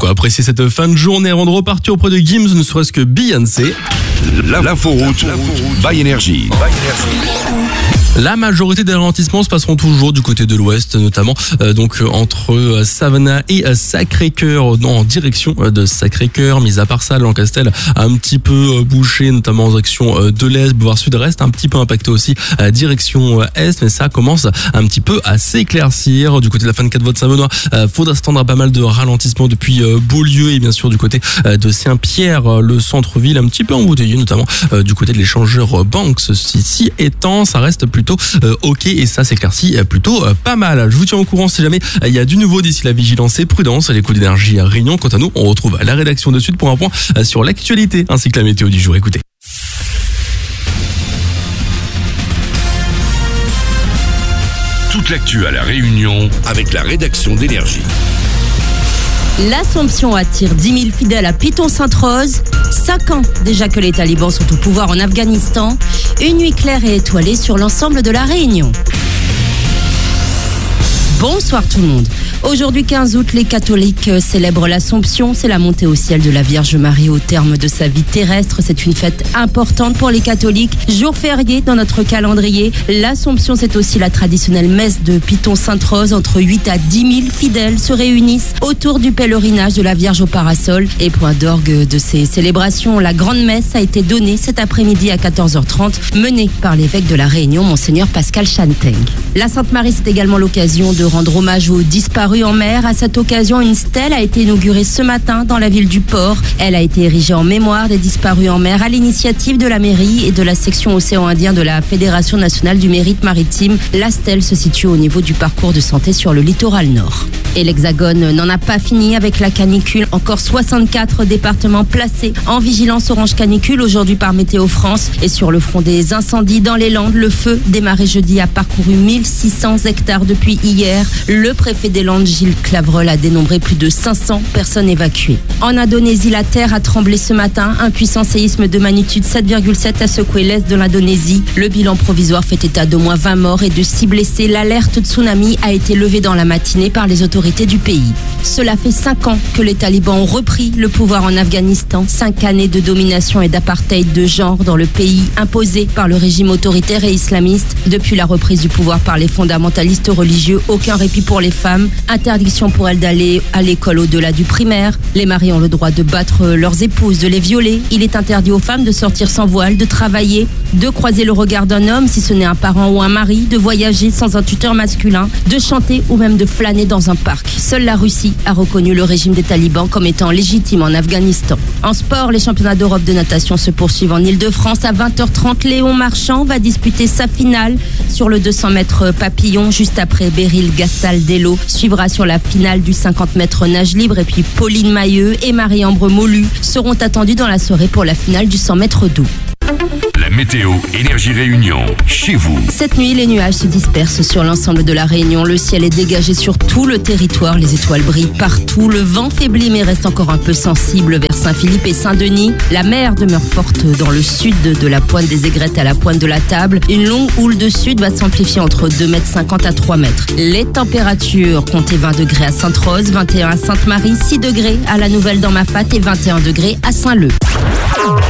quoi apprécier cette fin de journée avant de repartir auprès de Gims, ne serait-ce que Beyoncé. L'inforoute by Énergie. La majorité des ralentissements se passeront toujours du côté de l'ouest, notamment donc entre Savannah et Sacré-Cœur, en direction de Sacré-Cœur. Mis à part ça, Lancastel un petit peu bouché, notamment en direction de l'est, boulevard sud-est, un petit peu impacté aussi direction est, mais ça commence un petit peu à s'éclaircir. Du côté de la fin de 4 voies de Saint-Benoît, faudra s'attendre à pas mal de ralentissements depuis Beaulieu et bien sûr du côté de Saint-Pierre, le centre-ville un petit peu embouteillé, notamment du côt de l'échangeur Banks. Ceci étant, ça reste plutôt ok et ça s'éclaircit plutôt pas mal. Je vous tiens au courant si jamais il y a du nouveau d'ici la vigilance et prudence. Les coups d'énergie à Réunion. Quant à nous, on retrouve la rédaction de suite pour un point sur l'actualité ainsi que la météo du jour. Écoutez. Toute l'actu à La Réunion avec la rédaction d'Énergie. L'Assomption attire 10 000 fidèles à Piton-Sainte-Rose. 5 ans déjà que les talibans sont au pouvoir en Afghanistan. Une nuit claire et étoilée sur l'ensemble de la Réunion. Bonsoir tout le monde. Aujourd'hui 15 août, les catholiques célèbrent l'Assomption. C'est la montée au ciel de la Vierge Marie au terme de sa vie terrestre. C'est une fête importante pour les catholiques. Jour férié dans notre calendrier. L'Assomption, c'est aussi la traditionnelle messe de Piton-Sainte-Rose. Entre 8 à 10 000 fidèles se réunissent autour du pèlerinage de la Vierge au parasol. Et point d'orgue de ces célébrations, la grande messe a été donnée cet après-midi à 14h30, menée par l'évêque de la Réunion, Monseigneur Pascal Chanteng. La Sainte-Marie, c'est également l'occasion de rendre hommage aux disparus en mer. À cette occasion, une stèle a été inaugurée ce matin dans la ville du Port. Elle a été érigée en mémoire des disparus en mer à l'initiative de la mairie et de la section océan Indien de la Fédération nationale du mérite maritime. La stèle se situe au niveau du parcours de santé sur le littoral nord. Et l'Hexagone n'en a pas fini avec la canicule. Encore 64 départements placés en vigilance orange canicule aujourd'hui par Météo France. Et sur le front des incendies dans les Landes, le feu démarré jeudi a parcouru 1600 hectares depuis hier. Le préfet des Landes, Gilles Clavreul, a dénombré plus de 500 personnes évacuées. En Indonésie, la terre a tremblé ce matin. Un puissant séisme de magnitude 7,7 a secoué l'est de l'Indonésie. Le bilan provisoire fait état d'au moins 20 morts et de 6 blessés. L'alerte tsunami a été levée dans la matinée par les autorités du pays. Cela fait 5 ans que les talibans ont repris le pouvoir en Afghanistan. 5 années de domination et d'apartheid de genre dans le pays, imposé par le régime autoritaire et islamiste. Depuis la reprise du pouvoir par les fondamentalistes religieux, aucun répit pour les femmes, interdiction pour elles d'aller à l'école au-delà du primaire. Les maris ont le droit de battre leurs épouses, de les violer. Il est interdit aux femmes de sortir sans voile, de travailler, de croiser le regard d'un homme si ce n'est un parent ou un mari, de voyager sans un tuteur masculin, de chanter ou même de flâner dans un parc. Seule la Russie a reconnu le régime des talibans comme étant légitime en Afghanistan. En sport, les championnats d'Europe de natation se poursuivent en Ile-de-France. À 20h30, Léon Marchand va disputer sa finale sur le 200 mètres papillon. Juste après, Beryl Gastaldello suivra sur la finale du 50 mètres nage libre. Et puis Pauline Mailleux et Marie-Ambre Molu seront attendues dans la soirée pour la finale du 100 mètres d'eau. La météo Énergie Réunion, chez vous. Cette nuit, les nuages se dispersent sur l'ensemble de la Réunion. Le ciel est dégagé sur tout le territoire. Les étoiles brillent partout. Le vent faiblit mais reste encore un peu sensible vers Saint-Philippe et Saint-Denis. La mer demeure forte dans le sud, de la pointe des Aigrettes à la pointe de la Table. Une longue houle de sud va s'amplifier entre 2,50 m à 3 m. Les températures, comptez 20 degrés à Sainte-Rose, 21 à Sainte-Marie, 6 degrés à la Nouvelle-dans-Mafate et 21 degrés à Saint-Leu.